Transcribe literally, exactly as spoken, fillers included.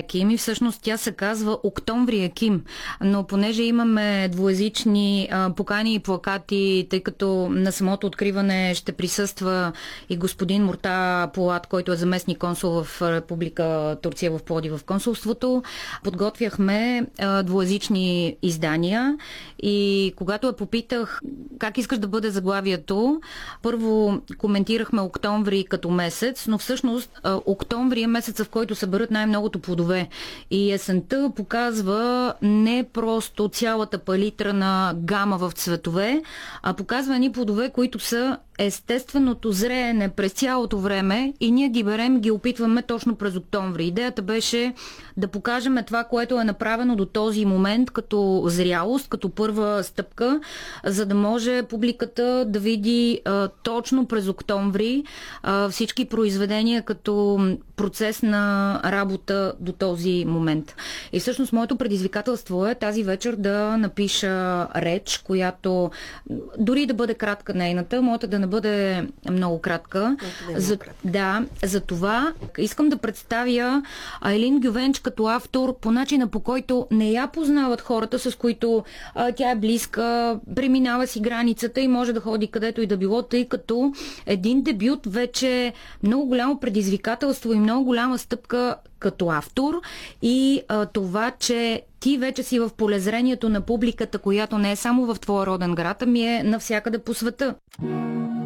Еким и всъщност тя се казва Октомври Еким. Но понеже имаме двуезични а, покани и плакати, тъй като на самото откриване ще присъства и господин Мурта Полат, който е заместник консул в Република Турция в Пловдив в консулството, подготвяхме а, двуезични издания и когато я попитах как искаш да бъде заглавието, първо коментирахме октомври като месец, но всъщност а, октомври е месеца, в който се берат най-многото плодове. И есента показва не просто цялата палитра на гама в цветове, а показва едни плодове, които са естественото зреене през цялото време и ние ги берем, ги опитваме точно през октомври. Идеята беше да покажем това, което е направено до този момент като зрялост, като първа стъпка, за да може публиката да види а, точно през октомври а, всички произведения като процес на работа до този момент. И всъщност моето предизвикателство е тази вечер да напиша реч, която дори да бъде кратка нейната, моята да не бъде много кратка. Е за, да, за това искам да представя Айлин Гювенч като автор по начина, по който не я познават хората, с които а, тя е близка, преминава си границата и може да ходи където и да било, тъй като един дебют вече е много голямо предизвикателство и много голяма стъпка като автор и а, това, че ти вече си в полезрението на публиката, която не е само в твоя роден град, ами е навсякъде по света.